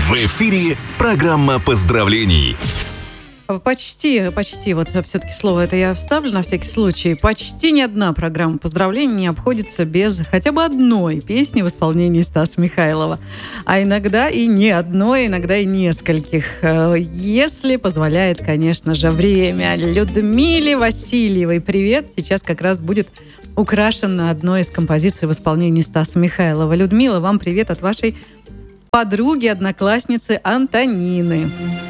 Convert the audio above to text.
В эфире программа поздравлений. Почти, вот все-таки слово это я вставлю на всякий случай. Почти ни одна программа поздравлений не обходится без хотя бы одной песни в исполнении Стаса Михайлова. А иногда и не одной, иногда и нескольких. Если позволяет, конечно же, время. Людмиле Васильевой привет. Сейчас как раз будет украшена одной из композиций в исполнении Стаса Михайлова. Людмила, вам привет от вашей подруги, одноклассницы Антонины.